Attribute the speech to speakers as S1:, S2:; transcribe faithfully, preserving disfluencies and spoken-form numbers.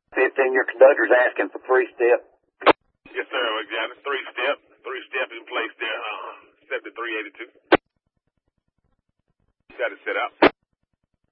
S1: fifteen, your conductor's asking for three step.
S2: Yes, sir. We got a three step. Three step in place there. Uh, seventy-three eighty-two. Got it set up.